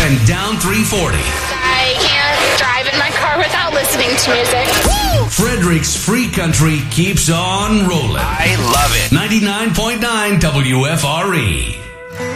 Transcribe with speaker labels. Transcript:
Speaker 1: and down 340.
Speaker 2: I can't drive in my car without listening to music. Woo!
Speaker 1: Frederick's Free Country keeps on rolling.
Speaker 3: I love it.
Speaker 1: 99.9 WFRE.